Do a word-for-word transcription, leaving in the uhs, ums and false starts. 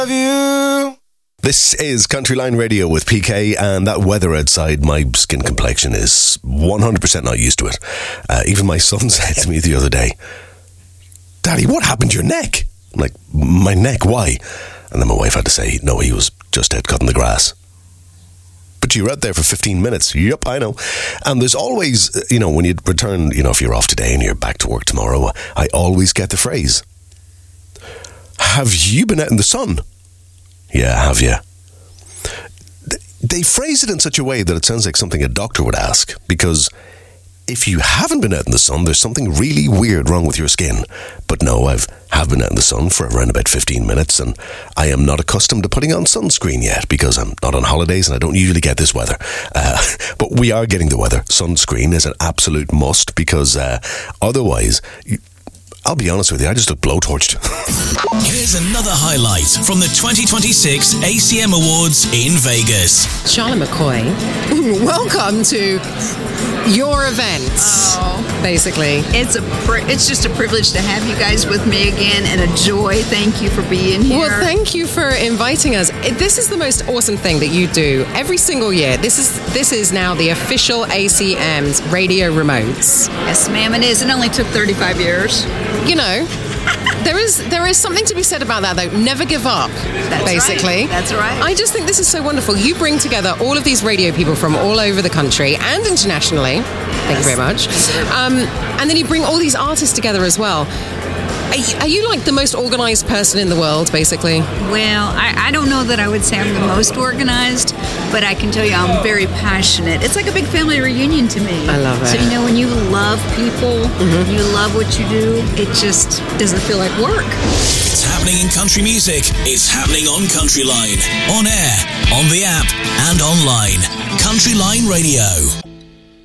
You. This is Country Line Radio with P K, and that weather outside, my skin complexion is one hundred percent not used to it. Uh, even my son said to me the other day, Daddy, what happened to your neck? I'm like, my neck, why? And then my wife had to say, no, he was just out cutting the grass. But you were out there for fifteen minutes. Yep, I know. And there's always, you know, when you return, you know, if you're off today and you're back to work tomorrow, I always get the phrase, have you been out in the sun? Yeah, have you? They phrase it in such a way that it sounds like something a doctor would ask, because if you haven't been out in the sun, there's something really weird wrong with your skin. But no, I've have been out in the sun for around about fifteen minutes, and I am not accustomed to putting on sunscreen yet, because I'm not on holidays and I don't usually get this weather. Uh, but we are getting the weather. Sunscreen is an absolute must, because uh, otherwise... You, I'll be honest with you, I just look blowtorched. Here's another highlight from the twenty twenty-six A C M Awards in Vegas. Charlotte McCoy, welcome to your event, oh. basically. It's a pri- it's just a privilege to have you guys with me again, and a joy. Thank you for being here. Well, thank you for inviting us. This is the most awesome thing that you do every single year. This is this is now the official A C M's radio remotes. Yes, ma'am, it is. It only took thirty-five years. You know, there is there is something to be said about that, though. Never give up, That's basically. Right. That's right. I just think this is so wonderful. You bring together all of these radio people from all over the country and internationally. Thank yes. you very much. Um, and then you bring all these artists together as well. Are you, are you like the most organized person in the world, basically? Well, I, I don't know that I would say I'm the most organized, but I can tell you I'm very passionate. It's like a big family reunion to me. I love it. So, you know, when you love people, mm-hmm. you love what you do, it just doesn't feel like work. It's happening in country music. It's happening on Country Line. On air, on the app, and online. Country Line Radio.